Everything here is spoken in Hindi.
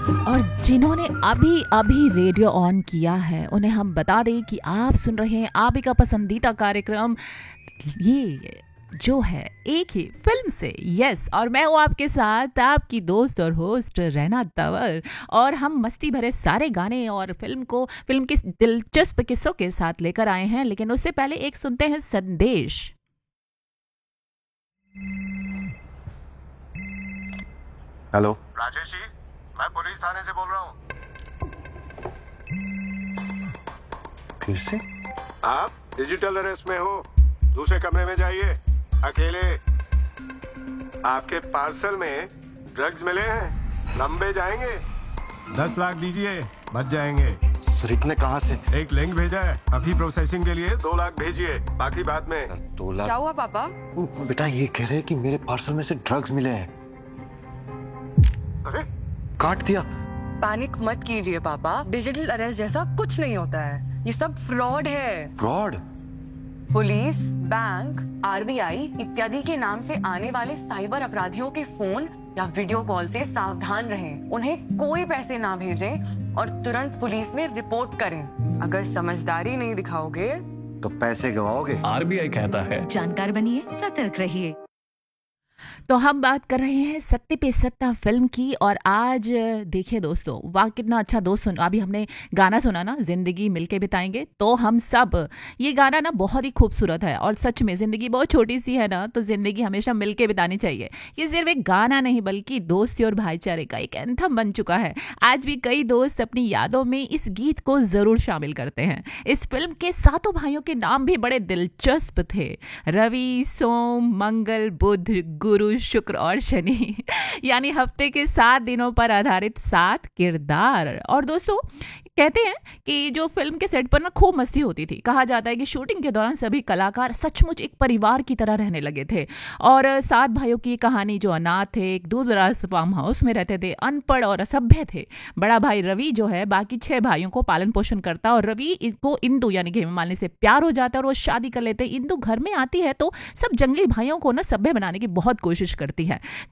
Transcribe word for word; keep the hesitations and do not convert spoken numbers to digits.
और जिन्होंने अभी अभी रेडियो ऑन किया है उन्हें हम बता दें कि आप सुन रहे हैं आप ही का पसंदीदा कार्यक्रम, ये जो है एक ही फिल्म से। यस, और मैं हूँ आपके साथ आपकी दोस्त और होस्ट रैना तंवर, और हम मस्ती भरे सारे गाने और फिल्म को फिल्म के दिलचस्प किस्सों के साथ लेकर आए हैं। लेकिन उससे पहले एक सुनते हैं संदेश। हेलो राजेश जी, मैं पुलिस थाने से बोल रहा हूँ। फिर से? आप डिजिटल अरेस्ट में हो, दूसरे कमरे में जाइए अकेले। आपके पार्सल में ड्रग्स मिले हैं, लंबे जाएंगे। दस लाख दीजिए, बच जाएंगे। सर इतने कहाँ से? एक लिंक भेजा है, अभी प्रोसेसिंग के लिए दो लाख भेजिए, बाकी बाद में। सर दो लाख? क्या हुआ पापा? बेटा ये कह रहे हैं कि मेरे पार्सल में से ड्रग्स मिले हैं। अरे काट दिया। पैनिक मत कीजिए पापा, डिजिटल अरेस्ट जैसा कुछ नहीं होता है, ये सब फ्रॉड है। फ्रॉड? पुलिस, बैंक, आरबीआई इत्यादि के नाम से आने वाले साइबर अपराधियों के फोन या वीडियो कॉल से सावधान रहें। उन्हें कोई पैसे ना भेजें और तुरंत पुलिस में रिपोर्ट करें। अगर समझदारी नहीं दिखाओगे तो पैसे गवाओगे। आरबीआई कहता है जानकार बनिए, सतर्क रहिए। तो हम बात कर रहे हैं सत्ते पे सत्ता फिल्म की। और आज देखिए दोस्तों, वाह कितना अच्छा दोस्त सुन, अभी हमने गाना सुना ना, जिंदगी मिलके बिताएंगे तो हम सब। ये गाना ना बहुत ही खूबसूरत है और सच में जिंदगी बहुत छोटी सी है ना, तो जिंदगी हमेशा मिलके बितानी चाहिए। ये सिर्फ एक गाना नहीं बल्कि दोस्ती और भाईचारे का एक एंथम बन चुका है। आज भी कई दोस्त अपनी यादों में इस गीत को जरूर शामिल करते हैं। इस फिल्म के सातों भाइयों के नाम भी बड़े दिलचस्प थे, रवि, सोम, मंगल, बुध, गुरु, शुक्र और शनि, यानी हफ्ते के सात दिनों पर आधारित सात किरदार। और दोस्तों कहते हैं कि जो फिल्म के सेट पर ना खूब मस्ती होती थी। कहा जाता है कि शूटिंग के दौरान सभी कलाकार सचमुच एक परिवार की तरह रहने लगे थे। और सात भाइयों की कहानी, जो अनाथ थे, एक दूर दराज फार्म हाउस में रहते थे, अनपढ़ और असभ्य थे। बड़ा भाई रवि जो है बाकी छह भाइयों को पालन पोषण करता है और रवि को इंदु यानी कि हेमा मालिनी से प्यार हो जाता है और वो शादी कर लेते हैं। इंदु घर में आती है तो सब जंगली भाइयों को ना सभ्य बनाने की बहुत कोशिश करती है।